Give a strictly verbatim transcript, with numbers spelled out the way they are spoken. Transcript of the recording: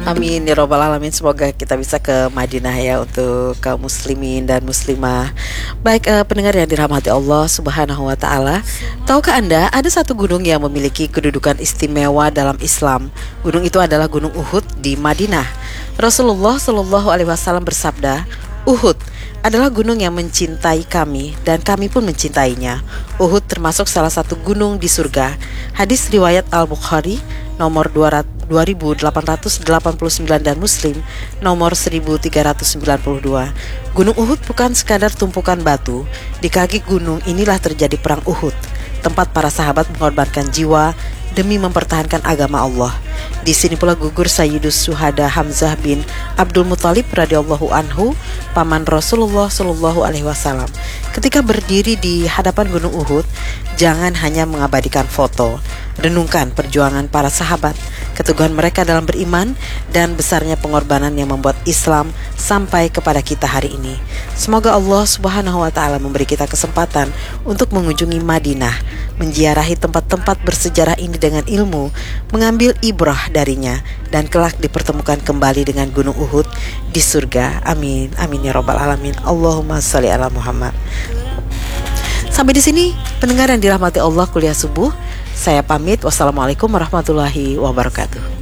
Amin ya robbal alamin. Semoga kita bisa ke Madinah ya untuk kaum muslimin dan muslimah. Baik eh, pendengar yang dirahmati Allah Subhanahu wa taala, tahukah Anda ada satu gunung yang memiliki kedudukan istimewa dalam Islam? Gunung itu adalah Gunung Uhud di Madinah. Rasulullah Shallallahu alaihi wasallam bersabda, Uhud adalah gunung yang mencintai kami dan kami pun mencintainya. Uhud termasuk salah satu gunung di surga. Hadis riwayat Al-Bukhari nomor dua ribu delapan ratus delapan puluh sembilan dan Muslim nomor seribu tiga ratus sembilan puluh dua. Gunung Uhud bukan sekadar tumpukan batu. Di kaki gunung inilah terjadi perang Uhud, tempat para sahabat mengorbankan jiwa demi mempertahankan agama Allah. Di sini pula gugur Sayyidus Syuhada Hamzah bin Abdul Muthalib radhiyallahu anhu, paman Rasulullah sallallahu alaihi wasallam. Ketika berdiri di hadapan Gunung Uhud, jangan hanya mengabadikan foto, renungkan perjuangan para sahabat, keteguhan mereka dalam beriman, dan besarnya pengorbanan yang membuat Islam sampai kepada kita hari ini. Semoga Allah Subhanahu wa taala memberi kita kesempatan untuk mengunjungi Madinah, menziarahi tempat-tempat bersejarah ini dengan ilmu, mengambil ibrah darinya, dan kelak dipertemukan kembali dengan Gunung Uhud di surga. Amin, amin ya robbal alamin. Allahumma sholli ala Muhammad. Sampai di sini pendengar yang dirahmati Allah, kuliah subuh. Saya pamit. Wassalamualaikum warahmatullahi wabarakatuh.